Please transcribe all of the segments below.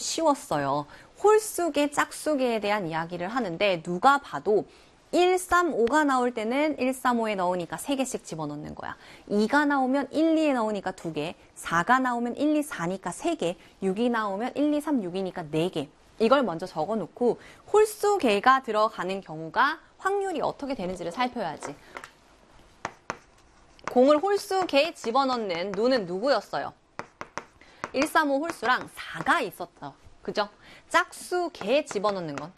쉬웠어요. 홀수계, 짝수계에 대한 이야기를 하는데 누가 봐도 1, 3, 5가 나올 때는 1, 3, 5에 넣으니까 3개씩 집어넣는 거야. 2가 나오면 1, 2에 넣으니까 2개, 4가 나오면 1, 2, 4니까 3개, 6이 나오면 1, 2, 3, 6이니까 4개. 이걸 먼저 적어놓고 홀수계가 들어가는 경우가 확률이 어떻게 되는지를 살펴야지. 공을 홀수계에 집어넣는 누는 누구였어요? 1, 3, 5 홀수랑 4가 있었죠. 그죠? 짝수계에 집어넣는 건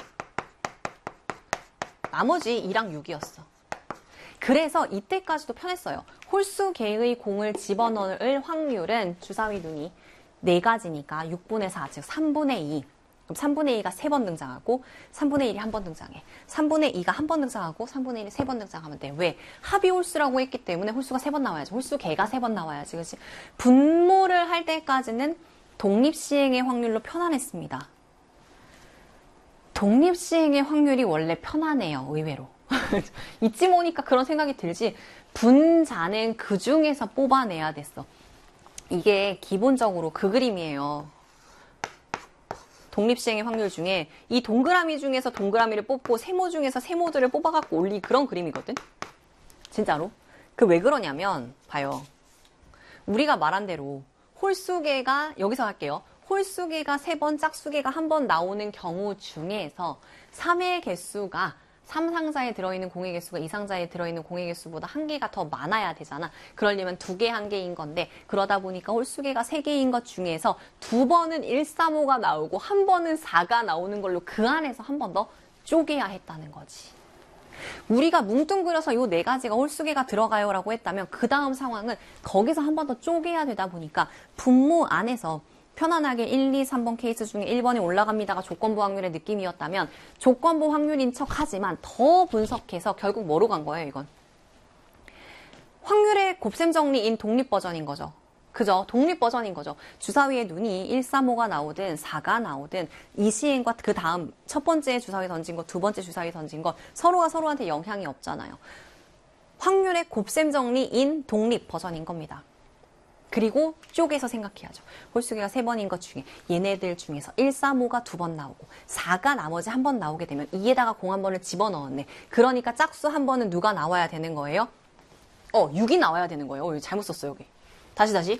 나머지 2랑 6이었어. 그래서 이때까지도 편했어요. 홀수계의 공을 집어넣을 확률은 주사위 눈이 4가지니까 6분의 4, 즉 3분의 2. 그럼 3분의 2가 3번 등장하고 3분의 1이 한 번 등장해. 3분의 2가 한 번 등장하고 3분의 1이 3번 등장하면 돼. 왜? 합이 홀수라고 했기 때문에 홀수가 3번 나와야지. 홀수계가 3번 나와야지. 그렇지? 분모를 할 때까지는 독립시행의 확률로 편안했습니다. 독립시행의 확률이 원래 편안해요. 의외로. 이쯤 오니까 그런 생각이 들지. 분자는 그 중에서 뽑아내야 됐어. 이게 기본적으로 그 그림이에요. 독립시행의 확률 중에 이 동그라미 중에서 동그라미를 뽑고 세모 중에서 세모들을 뽑아갖고 올린 그런 그림이거든. 진짜로. 그 왜 그러냐면 봐요. 우리가 말한 대로 홀수계가 여기서 할게요. 홀수계가 3번, 짝수계가 한 번 나오는 경우 중에서 3의 개수가 3상자에 들어있는 공의 개수가 2상자에 들어있는 공의 개수보다 1개가 더 많아야 되잖아. 그러려면 2개, 1개인 건데 그러다 보니까 홀수계가 3개인 것 중에서 2번은 1, 3, 5가 나오고 1번은 4가 나오는 걸로 그 안에서 한 번 더 쪼개야 했다는 거지. 우리가 뭉뚱그려서 요 4가지가 홀수계가 들어가요 라고 했다면 그 다음 상황은 거기서 한 번 더 쪼개야 되다 보니까 분모 안에서 편안하게 1, 2, 3번 케이스 중에 1번이 올라갑니다가 조건부 확률의 느낌이었다면 조건부 확률인 척 하지만 더 분석해서 결국 뭐로 간 거예요, 이건? 확률의 곱셈 정리인 독립 버전인 거죠. 그죠? 독립 버전인 거죠. 주사위에 눈이 1, 3, 5가 나오든 4가 나오든 이 시행과 그 다음 첫 번째 주사위 던진 거, 두 번째 주사위 던진 거 서로가 서로한테 영향이 없잖아요. 확률의 곱셈 정리인 독립 버전인 겁니다. 그리고 쪼개서 생각해야죠. 홀수계가 3번인 것 중에 얘네들 중에서 1, 3, 5가 2번 나오고 4가 나머지 한 번 나오게 되면 2에다가 공 한 번을 집어넣었네. 그러니까 짝수 한 번은 누가 나와야 되는 거예요? 6이 나와야 되는 거예요. 여기 잘못 썼어요, 여기. 다시.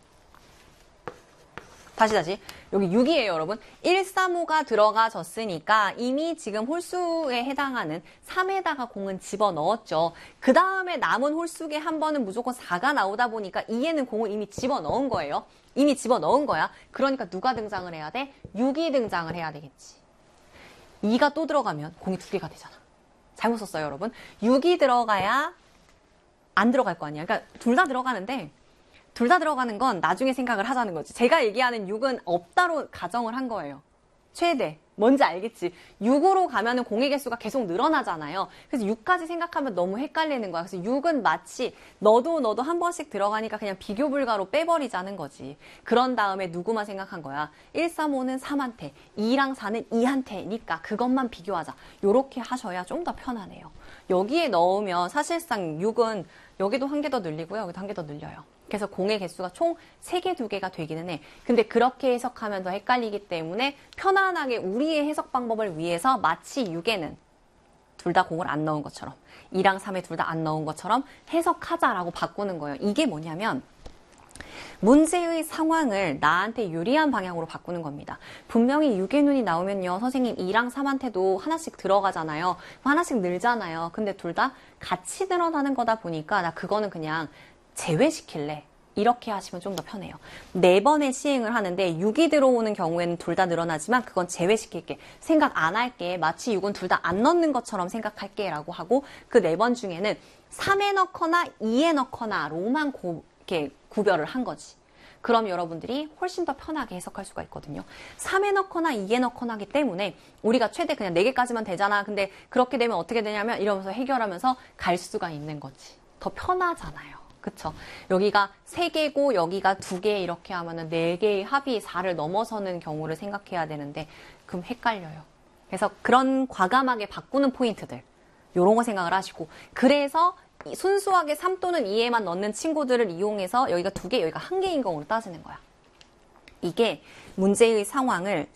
여기 6이에요, 여러분. 1, 3, 5가 들어가졌으니까 이미 지금 홀수에 해당하는 3에다가 공은 집어넣었죠. 그 다음에 남은 홀수계 한 번은 무조건 4가 나오다 보니까 2에는 공을 이미 집어넣은 거예요. 이미 집어넣은 거야. 그러니까 누가 등장을 해야 돼? 6이 등장을 해야 되겠지. 2가 또 들어가면 공이 2개가 되잖아. 잘못 썼어요, 여러분. 6이 들어가야 안 들어갈 거 아니야. 그러니까 둘 다 들어가는데 둘 다 들어가는 건 나중에 생각을 하자는 거지. 제가 얘기하는 6은 없다로 가정을 한 거예요. 최대. 뭔지 알겠지? 6으로 가면은 공의 개수가 계속 늘어나잖아요. 그래서 6까지 생각하면 너무 헷갈리는 거야. 그래서 6은 마치 너도 한 번씩 들어가니까 그냥 비교 불가로 빼버리자는 거지. 그런 다음에 누구만 생각한 거야? 1, 3, 5는 3한테, 2랑 4는 2한테니까 그것만 비교하자. 요렇게 하셔야 좀 더 편하네요. 여기에 넣으면 사실상 6은 여기도 한 개 더 늘리고요. 여기도 한 개 더 늘려요. 그래서 공의 개수가 총 3개, 2개가 되기는 해. 근데 그렇게 해석하면 더 헷갈리기 때문에 편안하게 우리의 해석 방법을 위해서 마치 6에는 둘 다 공을 안 넣은 것처럼 2랑 3에 둘 다 안 넣은 것처럼 해석하자라고 바꾸는 거예요. 이게 뭐냐면 문제의 상황을 나한테 유리한 방향으로 바꾸는 겁니다. 분명히 6의 눈이 나오면요. 선생님 2랑 3한테도 하나씩 들어가잖아요. 하나씩 늘잖아요. 근데 둘 다 같이 늘어나는 거다 보니까 나 그거는 그냥 제외시킬래. 이렇게 하시면 좀 더 편해요. 4번의 시행을 하는데 6이 들어오는 경우에는 둘 다 늘어나지만 그건 제외시킬게. 생각 안 할게. 마치 6은 둘 다 안 넣는 것처럼 생각할게 라고 하고 그 4번 중에는 3에 넣거나 2에 넣거나로만 이렇게 구별을 한 거지. 그럼 여러분들이 훨씬 더 편하게 해석할 수가 있거든요. 3에 넣거나 2에 넣거나 하기 때문에 우리가 최대 그냥 4개까지만 되잖아. 근데 그렇게 되면 어떻게 되냐면 이러면서 해결하면서 갈 수가 있는 거지. 더 편하잖아요. 그쵸? 여기가 3개고 여기가 2개 이렇게 하면은 4개의 합이 4를 넘어서는 경우를 생각해야 되는데 그럼 헷갈려요. 그래서 그런 과감하게 바꾸는 포인트들 요런 거 생각을 하시고 그래서 순수하게 3 또는 2에만 넣는 친구들을 이용해서 여기가 2개, 여기가 1개인 경우로 따지는 거야. 이게 문제의 상황을